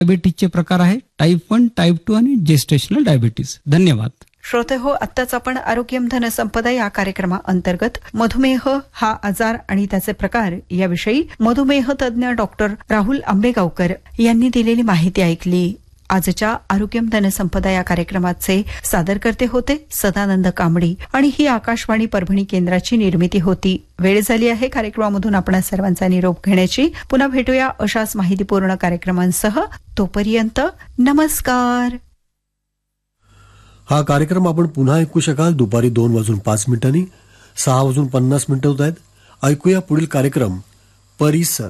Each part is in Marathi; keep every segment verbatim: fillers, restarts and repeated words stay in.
डायबिटीजचे प्रकार आहे टाईप वन, टाईप टू आणि जेस्टेशनल डायबिटीज. धन्यवाद. श्रोते हो, आत्ताच आपण आरोग्यम धनसंपदा या कार्यक्रमाअंतर्गत मधुमेह हा आजार आणि त्याचे प्रकार याविषयी मधुमेह तज्ज्ञ डॉक्टर राहुल आंबेगावकर यांनी दिलेली माहिती ऐकली. आजच्या आरोग्यम धनसंपदा या कार्यक्रमाचे सादरकर्ते होते सदानंद कांबडी आणि ही आकाशवाणी परभणी केंद्राची निर्मिती होती. वेळ झाली आहे कार्यक्रमामधून आपणा सर्वांचा निरोप घेण्याची. पुन्हा भेटूया अशाच माहितीपूर्ण कार्यक्रमांसह. तोपर्यंत नमस्कार. हा कार्यक्रम आपण पुन्हा ऐकू शकाल दुपारी दोन वाजून पाच मिनिटांनी. सहा वाजून पन्नास मिनिटं होत आहेत. ऐकूया पुढील कार्यक्रम परिसर.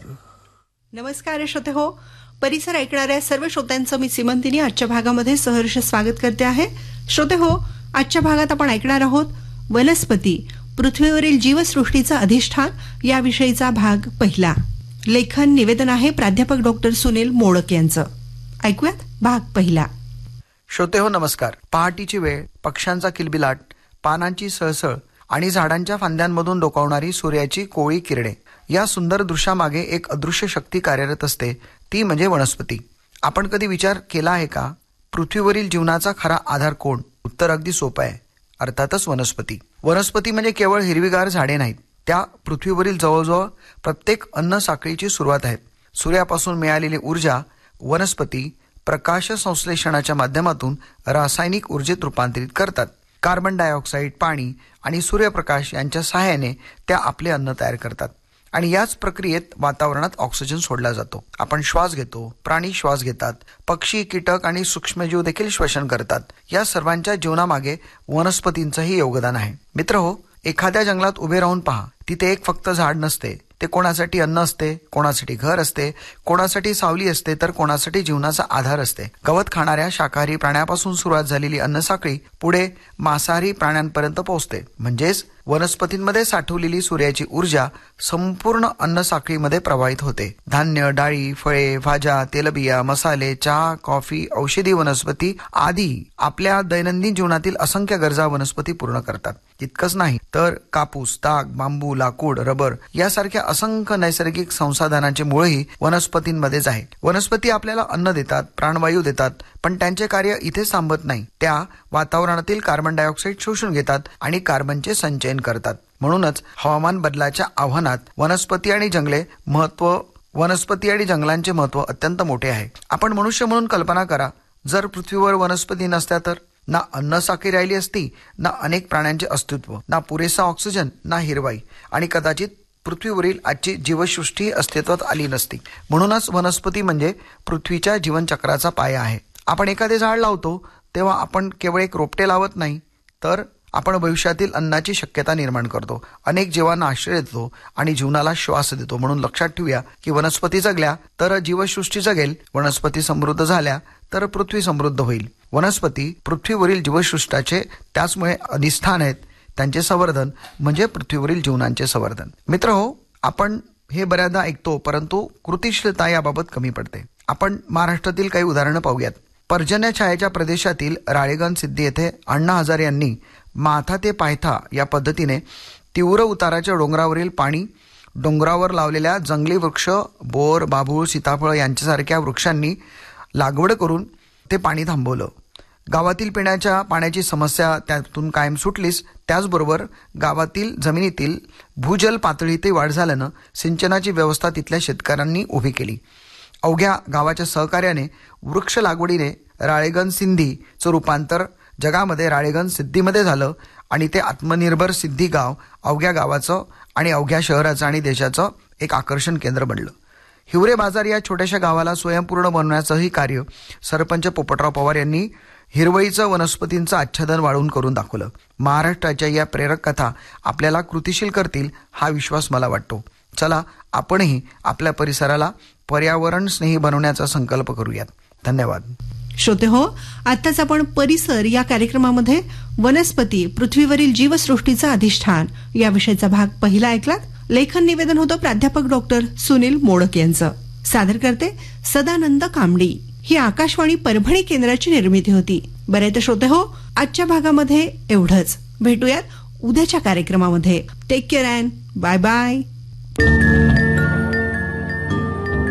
नमस्कार श्रोते हो, परिसर ऐकणाऱ्या सर्व श्रोत्यांचं मी सीमंतिनी आजच्या भागामध्ये सहर्ष स्वागत करते आहे. श्रोते हो, आजच्या भागात आपण ऐकणार आहोत वनस्पती पृथ्वीवरील जीवसृष्टीचं अधिष्ठान याविषयीचा भाग पहिला. लेखन निवेदन आहे प्राध्यापक डॉक्टर सुनील मोडक यांचं. ऐकूयात भाग पहिला. श्रोते हो नमस्कार. पहाटीची वेळ, पक्ष्यांचा किलबिलाट, पानांची सळसळ आणि झाडांच्या फांद्यांमधून डोकावणारी सूर्याची कोवळी किरणे या सुंदर दृश्यामागे एक अदृश्य शक्ती कार्यरत असते, ती म्हणजे वनस्पती. आपण कधी विचार केला आहे का, पृथ्वीवरील जीवनाचा खरा आधार कोण? उत्तर अगदी सोपं आहे, अर्थातच वनस्पती. वनस्पती म्हणजे केवळ हिरवीगार झाडे नाहीत, त्या पृथ्वीवरील जवळजवळ प्रत्येक अन्न साखळीची सुरुवात आहेत. सूर्यापासून मिळालेली ऊर्जा वनस्पती प्रकाश संश्लेषणाच्या माध्यमातून रासायनिक ऊर्जेत रूपांतरित करतात. कार्बन डायऑक्साईड, पाणी आणि सूर्यप्रकाश यांच्या सहाय्याने त्या आपले अन्न तयार करतात आणि याच प्रक्रियेत वातावरणात ऑक्सिजन सोडला जातो. आपण श्वास घेतो, प्राणी श्वास घेतात, पक्षी, कीटक आणि सूक्ष्मजीव देखील श्वसन करतात. या सर्वांच्या जीवनामागे वनस्पतींचंही योगदान आहे. मित्रहो, एखाद्या जंगलात उभे राहून पहा, तिथे एक फक्त झाड नसते. ते कोणासाठी अन्न असते, कोणासाठी घर असते, कोणासाठी सावली असते, तर कोणासाठी जीवनाचा आधार असते. गवत खाणाऱ्या शाकाहारी प्राण्यापासून सुरुवात झालेली अन्नसाखळी पुढे मांसाहारी प्राण्यांपर्यंत पोहोचते. म्हणजेच वनस्पतींमध्ये साठवलेली सूर्याची ऊर्जा संपूर्ण अन्नसाखळीमध्ये प्रवाहित होते. धान्य, डाळी, फळे, भाज्या, तेलबिया, मसाले, चहा, कॉफी, औषधी वनस्पती आदी आपल्या दैनंदिन जीवनातील असंख्य गरजा वनस्पती पूर्ण करतात. इतकंच नाही तर कापूस, ताग, बांबू, लाकूड, रबर यासारख्या असंख्य नैसर्गिक संसाधनांचे मूळही वनस्पतींमध्येच आहे. वनस्पती आपल्याला अन्न देतात, प्राणवायू देतात, पण त्यांचे कार्य इथे थांबत नाही. त्या वातावरणातील कार्बन डायऑक्साईड शोषून घेतात आणि कार्बनचे संचयन करतात. म्हणूनच हवामान बदलाच्या आव्हानात वनस्पती आणि जंगले महत्व वनस्पती आणि जंगलांचे महत्व अत्यंत मोठे आहे. आपण मनुष्य म्हणून कल्पना करा, जर पृथ्वीवर वनस्पती नसत्या तर ना अन्न साखळी राहिली असती, ना अनेक प्राण्यांचे अस्तित्व, ना पुरेसा ऑक्सिजन, ना हिरवाई आणि कदाचित पृथ्वीवरील आजची जीवसृष्टी अस्तित्वात आली नसती. म्हणूनच वनस्पती म्हणजे पृथ्वीच्या जीवनचक्राचा पाया आहे. आपण एखादे झाड लावतो तेव्हा आपण केवळ एक रोपटे लावत नाही, तर आपण भविष्यातील अन्नाची शक्यता निर्माण करतो, अनेक जीवांना आश्रय देतो आणि जीवनाला श्वास देतो. म्हणून लक्षात ठेवूया की वनस्पती जगल्या तर जीवसृष्टी जगेल, वनस्पती समृद्ध झाल्या तर पृथ्वी समृद्ध होईल. वनस्पती पृथ्वीवरील जीवसृष्टाचे त्याचमुळे अधिष्ठान आहेत. त्यांचे संवर्धन म्हणजे पृथ्वीवरील जीवनांचे संवर्धन. मित्र हो, आपण हे बऱ्याचदा ऐकतो, परंतु कृतिशीलता याबाबत कमी पडते. आपण महाराष्ट्रातील काही उदाहरणं पाहूयात. पर्जन्य छायेच्या प्रदेशातील राळेगण सिद्धी येथे अण्णा हजारे यांनी माथा ते पायथा या पद्धतीने तीव्र उताराच्या डोंगरावरील पाणी डोंगरावर लावलेल्या जंगली वृक्ष, बोर, बाभूळ, सीताफळ यांच्यासारख्या वृक्षांनी लागवड करून ते पाणी थांबवलं. गावातील पिण्याच्या पाण्याची समस्या त्यातून कायम सुटलीच. त्याचबरोबर गावातील जमिनीतील भूजल पातळीतही वाढ झाल्यानं सिंचनाची व्यवस्था तिथल्या शेतकऱ्यांनी उभी केली. अवघ्या गावाच्या सहकार्याने वृक्ष लागवडीने राळेगण सिंधीचं रूपांतर जगामध्ये राळेगण सिद्धीमध्ये झालं आणि ते आत्मनिर्भर सिद्धी गाव अवघ्या गावाचं आणि अवघ्या शहराचं आणि देशाचं एक आकर्षण केंद्र बनलं. हिवरे बाजार या छोट्याशा गावाला स्वयंपूर्ण बनवण्याचंही कार्य सरपंच पोपटराव पवार यांनी हिरवळीचं वनस्पतींचं आच्छादन वाढवून करून दाखवलं. महाराष्ट्राच्या या प्रेरक कथा आपल्याला कृतिशील करतील हा विश्वास मला वाटतो. चला आपणही आपल्या परिसराला पर्यावरण स्नेही बनवण्याचा संकल्प करूयात. धन्यवाद. श्रोते हो, आताच आपण परिसर या कार्यक्रमामध्ये वनस्पती पृथ्वीवरील जीवसृष्टीचं अधिष्ठान याविषयीचा भाग पहिला ऐकलात. लेखन निवेदन होतं प्राध्यापक डॉक्टर सुनील मोडक यांचं. सादर करते सदानंद कांबडी. ही आकाशवाणी परभणी केंद्राची निर्मिती होती. बरे तर श्रोते हो, आजच्या भागामध्ये एवढंच. भेटूयात उद्याच्या कार्यक्रमामध्ये. Take care and bye bye.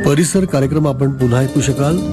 परिसर कार्यक्रम आपण पुन्हा ऐकू शकाल